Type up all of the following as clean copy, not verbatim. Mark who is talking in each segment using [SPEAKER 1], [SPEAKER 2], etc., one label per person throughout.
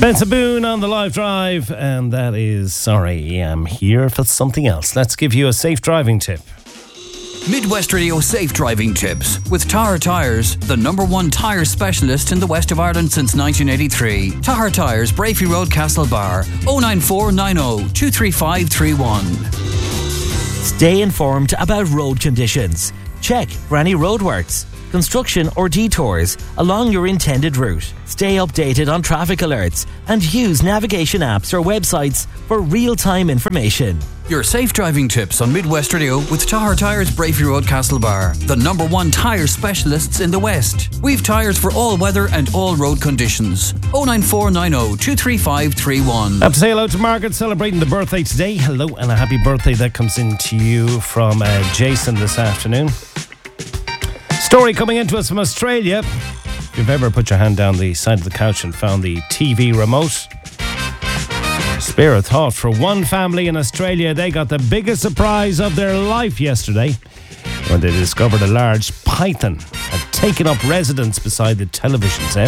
[SPEAKER 1] Spencer Boone on the live drive, and that is Sorry, I'm Here for Something Else. Let's give you a safe driving tip.
[SPEAKER 2] Midwest Radio Safe Driving Tips with Tahar Tyres, the #1 tyre specialist in the west of Ireland since 1983. Tahar Tyres, Brafey Road, Castlebar, 09490 23531.
[SPEAKER 3] Stay informed about road conditions. Check for any roadworks, construction or detours along your intended route. Stay updated on traffic alerts and use navigation apps or websites for real-time information.
[SPEAKER 2] Your safe driving tips on Midwest Radio with Tahar Tyres, Brafey Road, Castlebar, the #1 tyre specialists in the West. We've tyres for all weather and all road conditions. 09490 23531.
[SPEAKER 1] I have to say hello to Margaret, celebrating the birthday today. Hello and a happy birthday. That comes in to you from Jason this afternoon. Story coming into us from Australia. If you've ever put your hand down the side of the couch and found the TV remote, spare a thought for one family in Australia. They got the biggest surprise of their life yesterday when they discovered a large python had taken up residence beside the television set.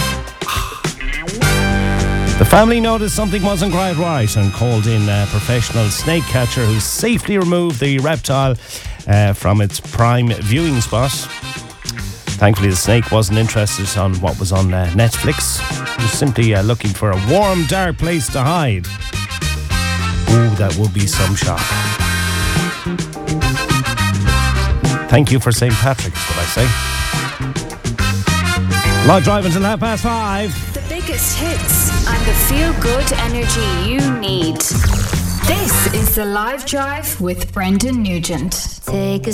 [SPEAKER 1] The family noticed something wasn't quite right and called in a professional snake catcher who safely removed the reptile from its prime viewing spot. Thankfully, the snake wasn't interested on what was on Netflix. It was simply looking for a warm, dark place to hide. Ooh, that would be some shock. Thank you for St. Patrick's, what I say. Live drive until 5:30.
[SPEAKER 4] The biggest hits and the feel-good energy you need. This is the Live Drive with Brendan Nugent.
[SPEAKER 5] Take a